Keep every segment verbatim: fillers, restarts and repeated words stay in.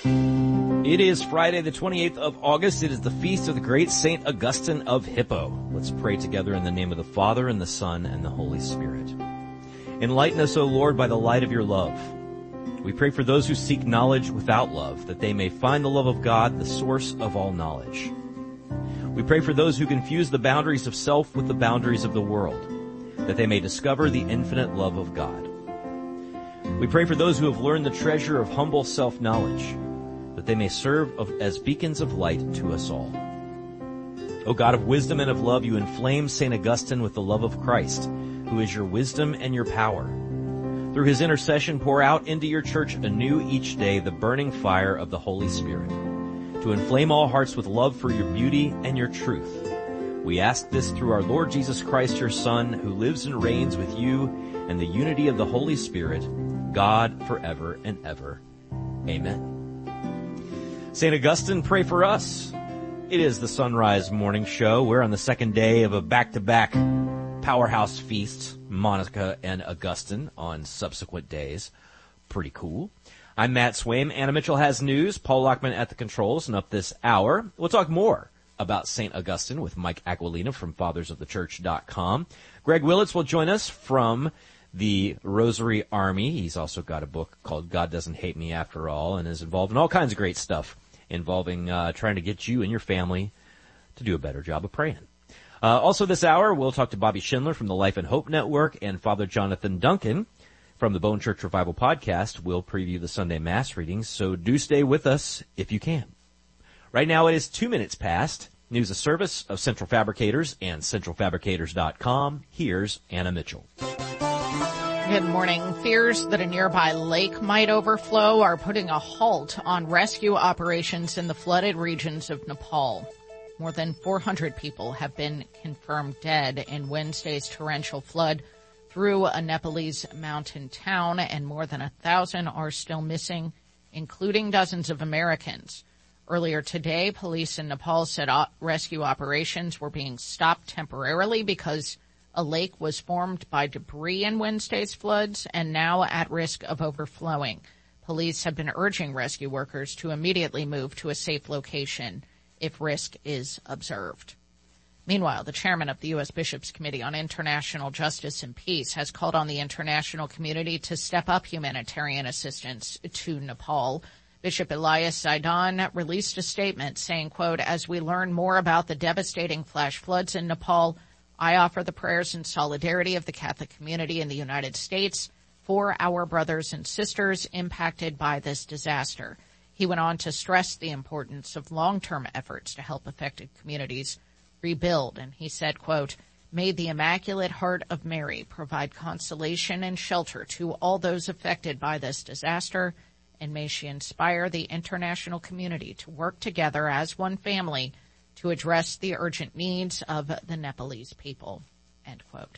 It is Friday the twenty-eighth of August. It is the feast of the great Saint Augustine of Hippo. Let's pray together in the name of the Father, and the Son, and the Holy Spirit. Enlighten us, O Lord, by the light of your love. We pray for those who seek knowledge without love, that they may find the love of God, the source of all knowledge. We pray for those who confuse the boundaries of self with the boundaries of the world, that they may discover the infinite love of God. We pray for those who have learned the treasure of humble self-knowledge, that they may serve as beacons of light to us all. O God of wisdom and of love, you inflame Saint Augustine with the love of Christ, who is your wisdom and your power. Through his intercession, pour out into your church anew each day the burning fire of the Holy Spirit, to inflame all hearts with love for your beauty and your truth. We ask this through our Lord Jesus Christ, your Son, who lives and reigns with you in the unity of the Holy Spirit, God forever and ever. Amen. Saint Augustine, pray for us. It is the Sunrise Morning Show. We're on the second day of a back-to-back powerhouse feast, Monica and Augustine, on subsequent days. Pretty cool. I'm Matt Swaim. Anna Mitchell has news. Paul Lockman at the controls, and up this hour, we'll talk more about Saint Augustine with Mike Aquilina from fathers of the church dot com. Greg Willits will join us from the Rosary Army. He's also got a book called God Doesn't Hate Me After All, and is involved in all kinds of great stuff involving uh, trying to get you and your family to do a better job of praying. Uh, also this hour, we'll talk to Bobby Schindler from the Life and Hope Network, and Father Jonathan Duncan from the Bone Church Revival Podcast will preview the Sunday Mass readings, so do stay with us if you can. Right now it is two minutes past. News of service of Central Fabricators and Central Fabricators dot com. Here's Anna Mitchell. Good morning. Fears that a nearby lake might overflow are putting a halt on rescue operations in the flooded regions of Nepal. More than four hundred people have been confirmed dead in Wednesday's torrential flood through a Nepalese mountain town, and more than a thousand are still missing, including dozens of Americans. Earlier today, police in Nepal said op- rescue operations were being stopped temporarily because a lake was formed by debris in Wednesday's floods and now at risk of overflowing. Police have been urging rescue workers to immediately move to a safe location if risk is observed. Meanwhile, the chairman of the U S Bishops' Committee on International Justice and Peace has called on the international community to step up humanitarian assistance to Nepal. Bishop Elias Zaidan released a statement saying, quote, "As we learn more about the devastating flash floods in Nepal, I offer the prayers and solidarity of the Catholic community in the United States for our brothers and sisters impacted by this disaster." He went on to stress the importance of long-term efforts to help affected communities rebuild. And he said, quote, "May the Immaculate Heart of Mary provide consolation and shelter to all those affected by this disaster, and may she inspire the international community to work together as one family to address the urgent needs of the Nepalese people," end quote.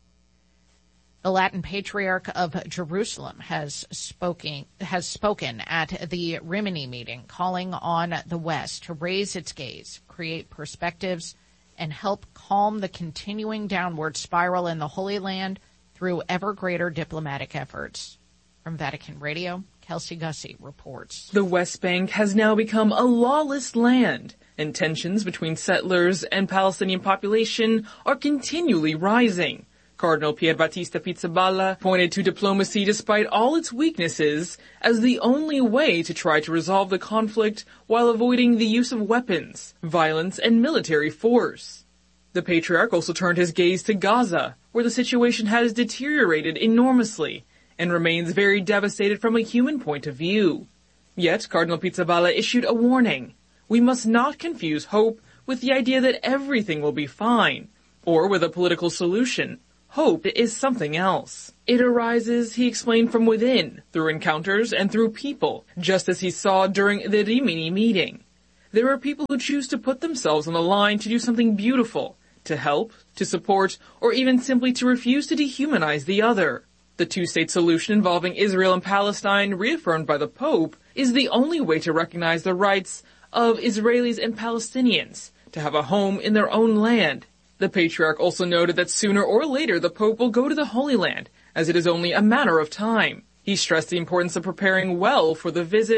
The Latin Patriarch of Jerusalem has spoken, has spoken at the Rimini meeting, calling on the West to raise its gaze, create perspectives, and help calm the continuing downward spiral in the Holy Land through ever greater diplomatic efforts. From Vatican Radio, Kelsey Gussie reports. The West Bank has now become a lawless land, and tensions between settlers and Palestinian population are continually rising. Cardinal Pierbattista Pizzaballa pointed to diplomacy despite all its weaknesses as the only way to try to resolve the conflict while avoiding the use of weapons, violence, and military force. The Patriarch also turned his gaze to Gaza, where the situation has deteriorated enormously and remains very devastated from a human point of view. Yet, Cardinal Pizzaballa issued a warning. We must not confuse hope with the idea that everything will be fine, or with a political solution. Hope is something else. It arises, he explained, from within, through encounters and through people, just as he saw during the Rimini meeting. There are people who choose to put themselves on the line to do something beautiful, to help, to support, or even simply to refuse to dehumanize the other. The two-state solution involving Israel and Palestine, reaffirmed by the Pope, is the only way to recognize the rights of Israelis and Palestinians to have a home in their own land. The Patriarch also noted that sooner or later the Pope will go to the Holy Land, as it is only a matter of time. He stressed the importance of preparing well for the visit,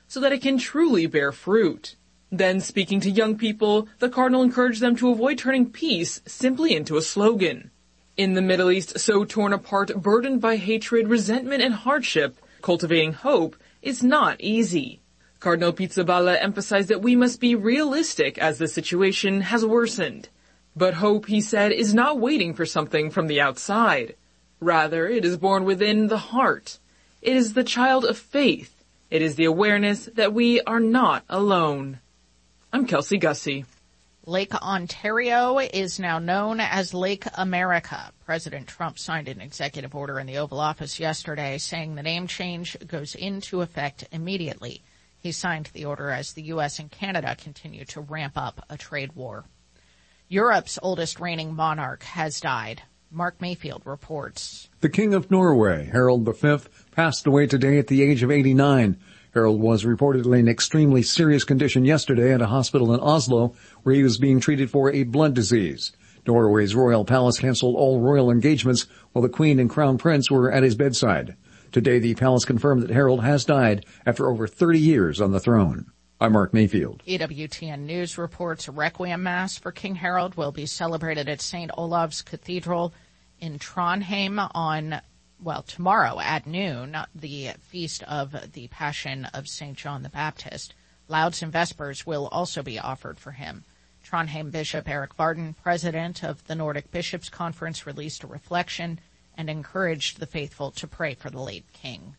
so that it can truly bear fruit. Then, speaking to young people, the cardinal encouraged them to avoid turning peace simply into a slogan. In the Middle East, so torn apart, burdened by hatred, resentment, and hardship, cultivating hope is not easy. Cardinal Pizzaballa emphasized that we must be realistic as the situation has worsened. But hope, he said, is not waiting for something from the outside. Rather, it is born within the heart. It is the child of faith. It is the awareness that we are not alone. I'm Kelsey Gussie. Lake Ontario is now known as Lake America. President Trump signed an executive order in the Oval Office yesterday saying the name change goes into effect immediately. He signed the order as the U S and Canada continue to ramp up a trade war. Europe's oldest reigning monarch has died. Mark Mayfield reports. The King of Norway, Harald the Fifth, passed away today at the age of eighty-nine. Harald was reportedly in extremely serious condition yesterday at a hospital in Oslo, where he was being treated for a blood disease. Norway's royal palace canceled all royal engagements while the Queen and Crown Prince were at his bedside. Today, the palace confirmed that Harald has died after over thirty years on the throne. I'm Mark Mayfield. E W T N News reports a requiem mass for King Harald will be celebrated at Saint Olav's Cathedral in Trondheim on, well, tomorrow at noon, the feast of the Passion of Saint John the Baptist. Lauds and Vespers will also be offered for him. Trondheim Bishop Eric Varden, president of the Nordic Bishops' Conference, released a reflection and encouraged the faithful to pray for the late king.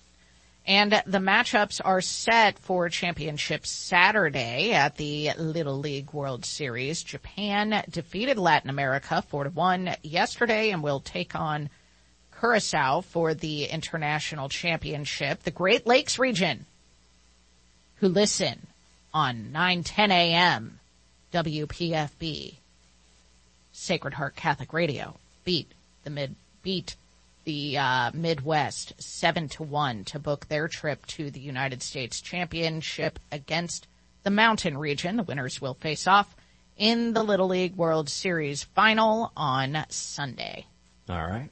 And the matchups are set for championship Saturday at the Little League World Series. Japan defeated Latin America four to one yesterday and will take on Curacao for the international championship. The Great Lakes region, who listen on nine ten a.m. W P F B, Sacred Heart Catholic Radio, beat the mid beat the uh, Midwest seven to one to book their trip to the United States Championship against the Mountain region. The winners will face off in the Little League World Series final on Sunday. All right.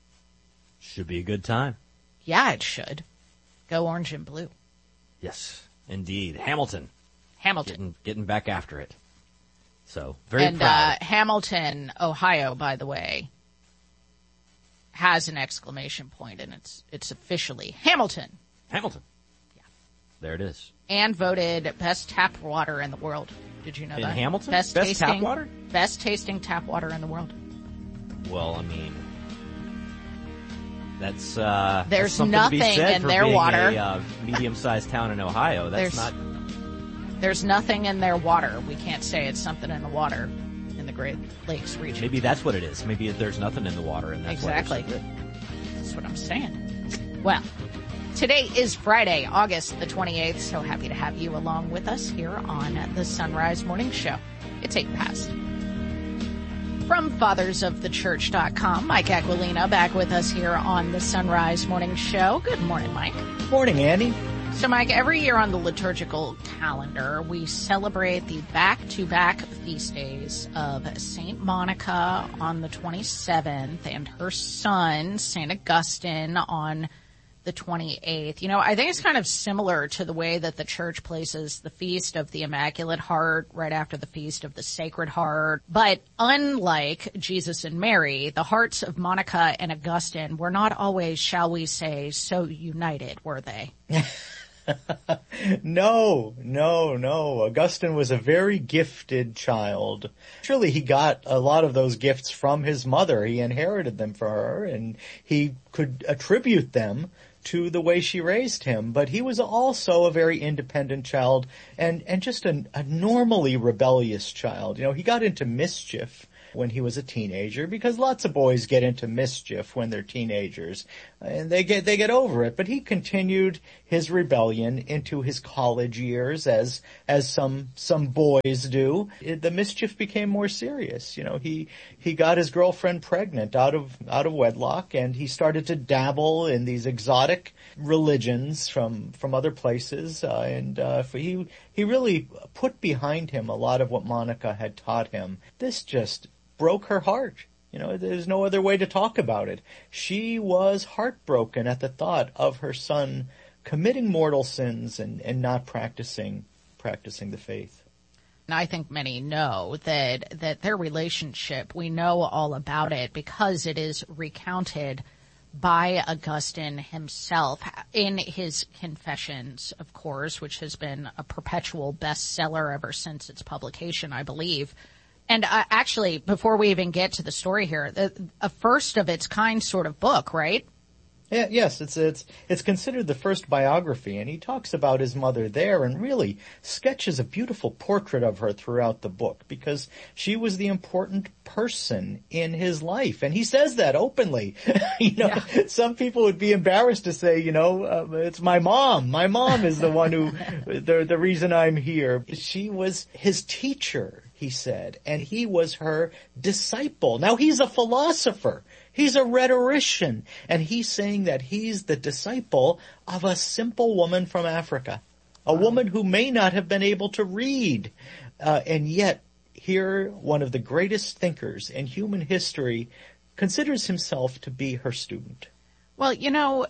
Should be a good time. Yeah, it should. Go orange and blue. Yes, indeed. Hamilton. Hamilton. Getting, getting back after it. So, very and, proud. uh, Hamilton, Ohio, by the way, has an exclamation point, and it's it's officially Hamilton. Hamilton. Yeah. There it is. And voted best tap water in the world. Did you know in that? In Hamilton? Best, best tasting, tap water? Best tasting tap water in the world. Well, I mean, that's, uh, There's that's something nothing to be said in for their being water. a uh, medium-sized town in Ohio. That's there's, not... There's nothing in their water. We can't say it's something in the water in the Great Lakes region. Maybe that's what it is. Maybe there's nothing in the water, and that's exactly. why they're so good. That's what I'm saying. Well, today is Friday, August the twenty-eighth. So happy to have you along with us here on the Sunrise Morning Show. It's eight past. From fathers of the church dot com, Mike Aquilina back with us here on the Sunrise Morning Show. Good morning, Mike. Morning, Andy. So, Mike, every year on the liturgical calendar, we celebrate the back-to-back feast days of Saint Monica on the twenty-seventh and her son, Saint Augustine, on the twenty-eighth. You know, I think it's kind of similar to the way that the church places the Feast of the Immaculate Heart right after the Feast of the Sacred Heart. But unlike Jesus and Mary, the hearts of Monica and Augustine were not always, shall we say, so united, were they? No, no, no. Augustine was a very gifted child. Surely he got a lot of those gifts from his mother. He inherited them from her, and he could attribute them to the way she raised him. But he was also a very independent child and, and just a, a normally rebellious child. You know, he got into mischief when he was a teenager, because lots of boys get into mischief when they're teenagers, and they get they get over it. But he continued his rebellion into his college years, as as some some boys do. It, the mischief became more serious. You know, he he got his girlfriend pregnant out of out of wedlock, and he started to dabble in these exotic religions from from other places, uh, and uh, he he really put behind him a lot of what Monica had taught him. This just broke her heart. You know, there's no other way to talk about it. She was heartbroken at the thought of her son committing mortal sins and, and not practicing practicing the faith. And I think many know that that their relationship, we know all about it because it is recounted by Augustine himself in his Confessions, of course, which has been a perpetual bestseller ever since its publication, I believe. And uh, actually, before we even get to the story here, the, a first of its kind sort of book, right? Yeah, yes, it's it's it's considered the first biography, and he talks about his mother there and really sketches a beautiful portrait of her throughout the book because she was the important person in his life, and he says that openly. you know, yeah. Some people would be embarrassed to say, you know, uh, it's my mom. My mom is the one who, the the reason I'm here. She was his teacher, he said, and he was her disciple. Now he's a philosopher. He's a rhetorician, and he's saying that he's the disciple of a simple woman from Africa, a woman who may not have been able to read, uh, and yet here one of the greatest thinkers in human history considers himself to be her student. Well, you know,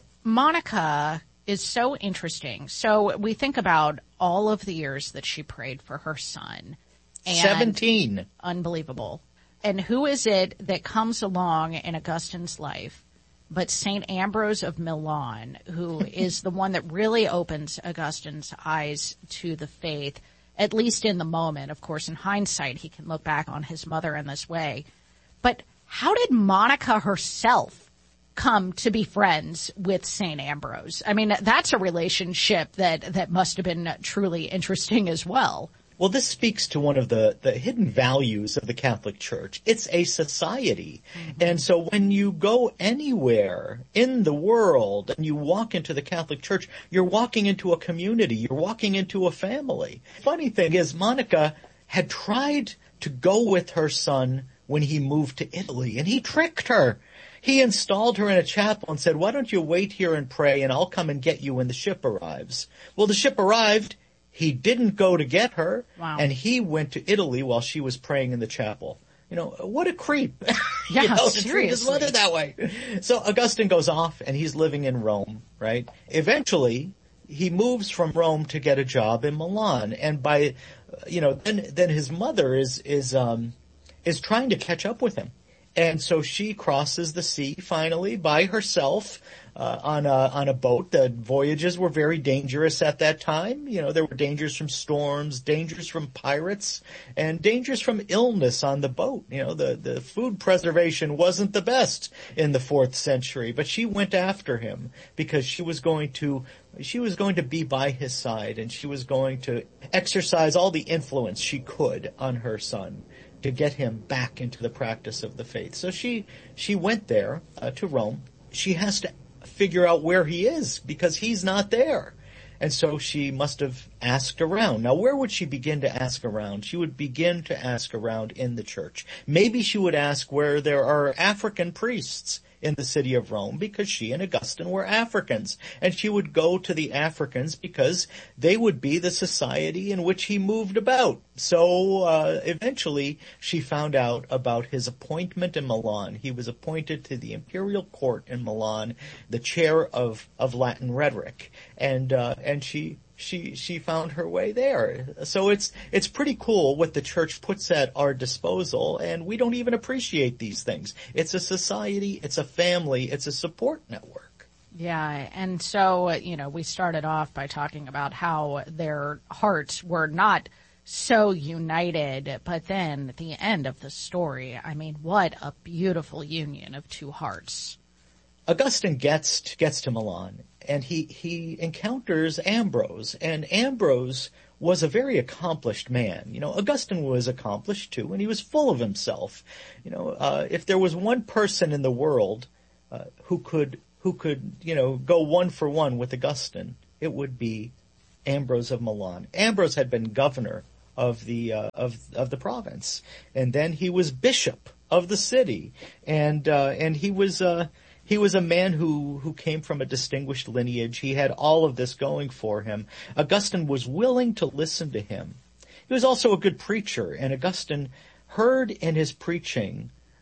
Monica is so interesting. So we think about all of the years that she prayed for her son. And Seventeen. Unbelievable. And who is it that comes along in Augustine's life but Saint Ambrose of Milan, who is the one that really opens Augustine's eyes to the faith, at least in the moment. Of course, in hindsight, he can look back on his mother in this way. But how did Monica herself come to be friends with Saint Ambrose? I mean, that's a relationship that, that must have been truly interesting as well. Well, this speaks to one of the, the hidden values of the Catholic Church. It's a society. Mm-hmm. And so when you go anywhere in the world and you walk into the Catholic Church, you're walking into a community. You're walking into a family. Funny thing is, Monica had tried to go with her son when he moved to Italy, and he tricked her. He installed her in a chapel and said, why don't you wait here and pray, and I'll come and get you when the ship arrives. Well, the ship arrived. He didn't go to get her, wow. and he went to Italy while she was praying in the chapel. You know, what a creep. Yeah, you know, seriously. To treat his mother that way. So Augustine goes off, and he's living in Rome, right? Eventually, he moves from Rome to get a job in Milan, and by, you know, then then his mother is is um is trying to catch up with him. And so she crosses the sea finally by herself uh, on a on a boat. The voyages were very dangerous at that time. You know, there were dangers from storms, dangers from pirates, and dangers from illness on the boat. You know, the, the food preservation wasn't the best in the fourth century, but she went after him because she was going to she was going to be by his side, and she was going to exercise all the influence she could on her son to get him back into the practice of the faith. So she she went there uh, to Rome. She has to figure out where he is because he's not there. And so she must have asked around. Now, where would she begin to ask around? She would begin to ask around in the church. Maybe she would ask where there are African priests in the city of Rome because she and Augustine were Africans. And she would go to the Africans because they would be the society in which he moved about. So uh, eventually she found out about his appointment in Milan. He was appointed to the imperial court in Milan, the chair of, of Latin rhetoric. And uh, and she she she found her way there. So it's it's pretty cool what the church puts at our disposal, and we don't even appreciate these things. It's a society, it's a family, it's a support network. Yeah, and so, you know, we started off by talking about how their hearts were not so united, but then at the end of the story, I mean, what a beautiful union of two hearts. Augustine gets to, gets to Milan, and he, he encounters Ambrose, and Ambrose was a very accomplished man. You know, Augustine was accomplished too, and he was full of himself. You know, uh, if there was one person in the world uh, who could who could, you know, go one for one with Augustine, it would be Ambrose of Milan. Ambrose had been governor of the uh, of of the province, and then he was bishop of the city, and uh, and he was. Uh, He was a man who, who came from a distinguished lineage. He had all of this going for him. Augustine was willing to listen to him. He was also a good preacher, and Augustine heard in his preaching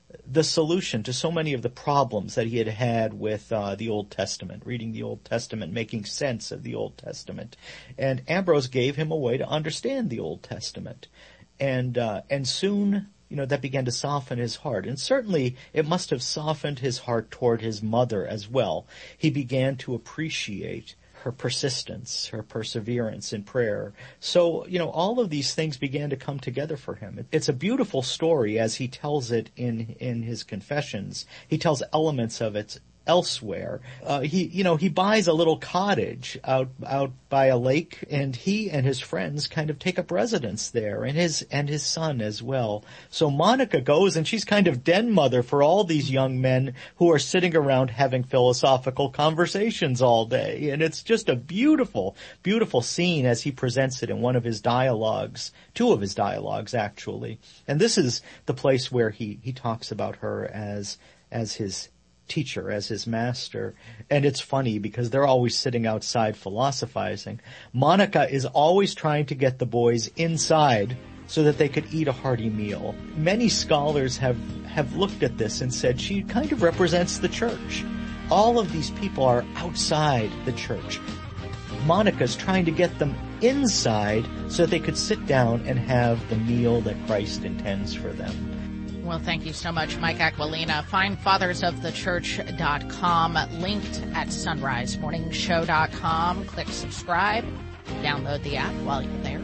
the solution to so many of the problems that he had had with uh, the Old Testament, reading the Old Testament, making sense of the Old Testament. And Ambrose gave him a way to understand the Old Testament. And uh, and soon, you know, that began to soften his heart. And certainly it must have softened his heart toward his mother as well. He began to appreciate her persistence, her perseverance in prayer. So, you know, all of these things began to come together for him. It's a beautiful story as he tells it in, in his Confessions. He tells elements of it elsewhere. Uh, he, you know, he buys a little cottage out, out by a lake, and he and his friends kind of take up residence there, and his, and his son as well. So Monica goes, and she's kind of den mother for all these young men who are sitting around having philosophical conversations all day. And it's just a beautiful, beautiful scene as he presents it in one of his dialogues, two of his dialogues actually. And this is the place where he, he talks about her as, as his teacher, as his master. And it's funny because they're always sitting outside philosophizing. Monica is always trying to get the boys inside so that they could eat a hearty meal. Many scholars have, have looked at this and said she kind of represents the church. All of these people are outside the church. Monica's trying to get them inside so that they could sit down and have the meal that Christ intends for them. Well, thank you so much, Mike Aquilina. Find fathers of the church dot com, linked at sunrise morning show dot com. Click subscribe, download the app while you're there.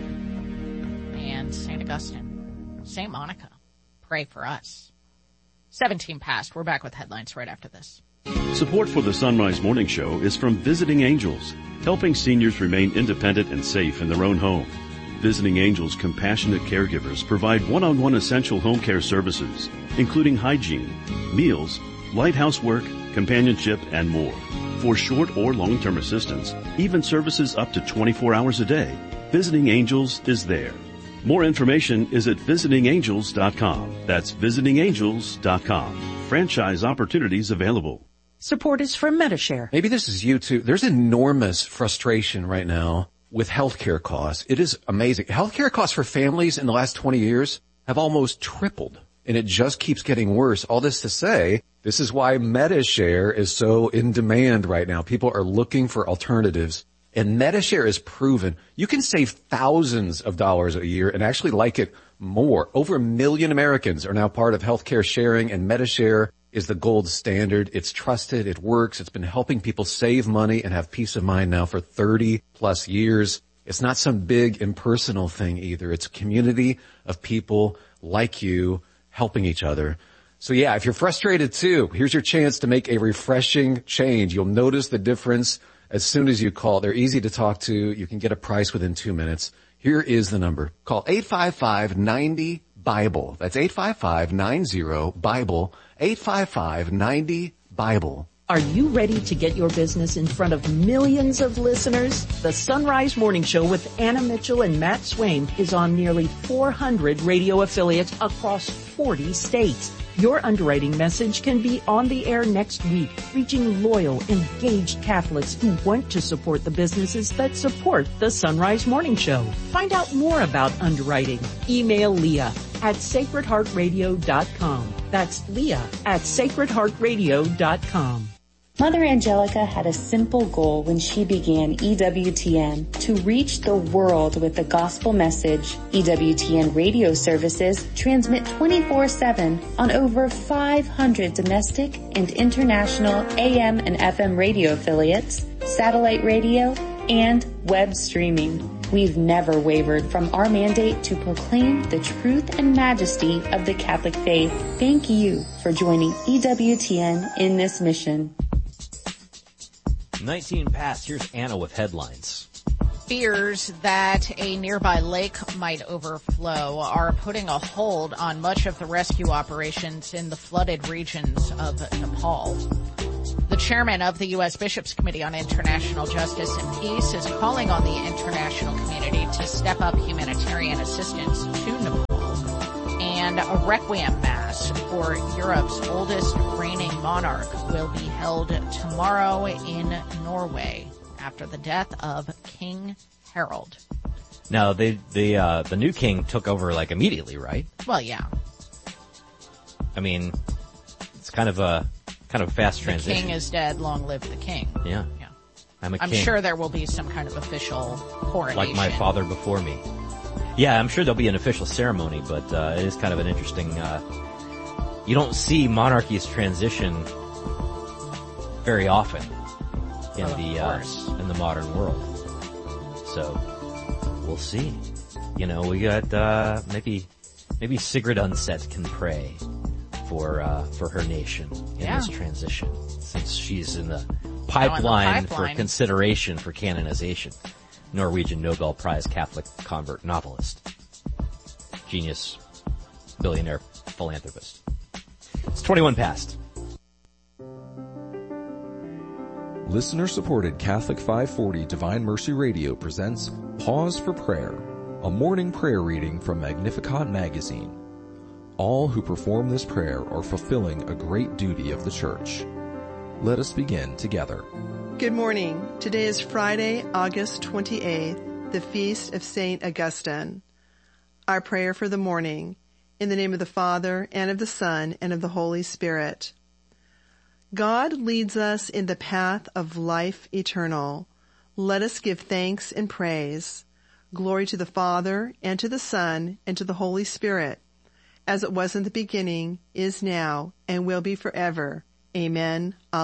And Saint Augustine, Saint Monica, pray for us. seventeen past. We're back with headlines right after this. Support for the Sunrise Morning Show is from Visiting Angels, helping seniors remain independent and safe in their own home. Visiting Angels compassionate caregivers provide one-on-one essential home care services, including hygiene, meals, light housework, companionship, and more. For short or long-term assistance, even services up to twenty-four hours a day, Visiting Angels is there. More information is at visiting angels dot com. That's visiting angels dot com. Franchise opportunities available. Support is from Medi-Share. Maybe this is you too. There's enormous frustration right now with healthcare costs. It is amazing. Healthcare costs for families in the last twenty years have almost tripled, and it just keeps getting worse. All this to say, this is why Medi-Share is so in demand right now. People are looking for alternatives, and Medi-Share is proven you can save thousands of dollars a year and actually like it more. Over a million Americans are now part of healthcare sharing, and Medi-Share is the gold standard. It's trusted. It works. It's been helping people save money and have peace of mind now for thirty plus years. It's not some big impersonal thing either. It's a community of people like you helping each other. So yeah, if you're frustrated too, here's your chance to make a refreshing change. You'll notice the difference as soon as you call. They're easy to talk to. You can get a price within two minutes. Here is the number. Call eight five five, nine zero, Bible. That's eight five five, nine zero, Bible. eight five five, nine zero, Bible. Are you ready to get your business in front of millions of listeners? The Sunrise Morning Show with Anna Mitchell and Matt Swain is on nearly four hundred radio affiliates across forty states. Your underwriting message can be on the air next week, reaching loyal, engaged Catholics who want to support the businesses that support the Sunrise Morning Show. Find out more about underwriting. Email Leah at sacred heart radio dot com. That's Leah at sacred heart radio dot com. Mother Angelica had a simple goal when she began E W T N, to reach the world with the gospel message. E W T N radio services transmit twenty-four seven on over five hundred domestic and international A M and F M radio affiliates, satellite radio, and web streaming. We've never wavered from our mandate to proclaim the truth and majesty of the Catholic faith. Thank you for joining E W T N in this mission. nineteen past. Here's Anna with headlines. Fears that a nearby lake might overflow are putting a hold on much of the rescue operations in the flooded regions of Nepal. The chairman of the U S Bishops' Committee on International Justice and Peace is calling on the international community to step up humanitarian assistance to Nepal. And a requiem mass for Europe's oldest reigning monarch will be held tomorrow in Norway after the death of King Harald. Now, they, the uh, the new king took over like immediately, right? Well, yeah. I mean, kind of a kind of a fast The transition. king is dead, long live the king. Yeah. Yeah. I'm a I'm king. sure there will be some kind of official coronation. Like my father before me. Yeah, I'm sure there'll be an official ceremony, but uh, it is kind of an interesting... Uh, you don't see monarchies transition very often in Oh, the of uh, course. in the modern world. So we'll see. You know, we got uh, maybe maybe Sigrid Undset can pray for uh, for her nation in Yeah. this transition, since she's in the pipeline, for pipeline. consideration for canonization. Norwegian Nobel Prize Catholic convert novelist, genius, billionaire philanthropist. It's twenty-one past. Listener-supported Catholic five forty Divine Mercy Radio presents Pause for Prayer, a morning prayer reading from Magnificat magazine. All who perform this prayer are fulfilling a great duty of the Church. Let us begin together. Good morning. Today is Friday, August twenty-eighth, the feast of Saint Augustine. Our prayer for the morning, in the name of the Father, and of the Son, and of the Holy Spirit. God leads us in the path of life eternal. Let us give thanks and praise. Glory to the Father, and to the Son, and to the Holy Spirit, as it was in the beginning, is now, and will be forever. Amen.